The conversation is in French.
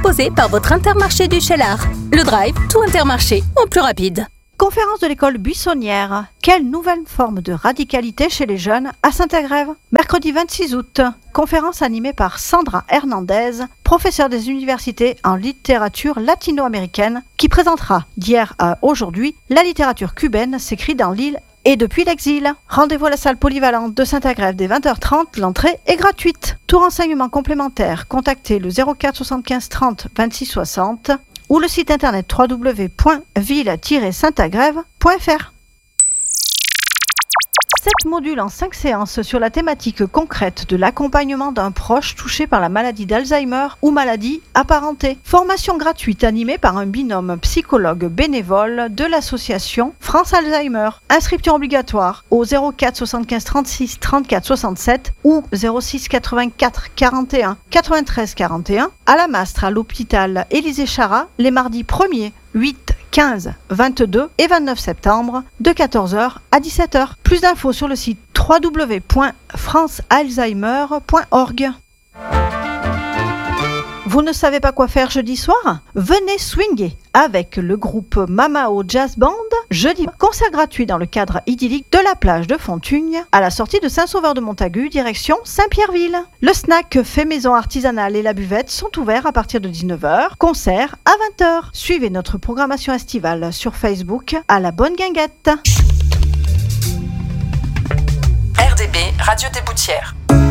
proposé par votre Intermarché du Cheylard. Le Drive, tout Intermarché, en plus rapide. Conférence de l'école buissonnière. Quelle nouvelle forme de radicalité chez les jeunes à Saint-Agrève? Mercredi 26 août. Conférence animée par Sandra Hernandez, professeure des universités en littérature latino-américaine, qui présentera d'hier à aujourd'hui la littérature cubaine s'écrit dans l'île et depuis l'exil. Rendez-vous à la salle polyvalente de Saint-Agrève dès 20h30. L'entrée est gratuite. Tout renseignement complémentaire, contactez le 04 75 30 26 60 ou le site internet www.ville-saintagrève.fr. 7 modules en 5 séances sur la thématique concrète de l'accompagnement d'un proche touché par la maladie d'Alzheimer ou maladie apparentée. Formation gratuite animée par un binôme psychologue bénévole de l'association France Alzheimer. Inscription obligatoire au 04 75 36 34 67 ou 06 84 41 93 41 à la Mastre à l'hôpital Élisée Charat les mardis 1er, 8, 15, 22 et 29 septembre de 14h à 17h. Plus d'infos sur le site www.francealzheimer.org. Vous ne savez pas quoi faire jeudi soir? Venez swinguer avec le groupe Mamao Jazz Band. Jeudi, concert gratuit dans le cadre idyllique de la plage de Fontugne, à la sortie de Saint-Sauveur-de-Montagu, direction Saint-Pierreville. Le snack fait maison artisanale et la buvette sont ouverts à partir de 19h. Concert à 20h. Suivez notre programmation estivale sur Facebook à la Bonne Guinguette. RDB, Radio des Boutières.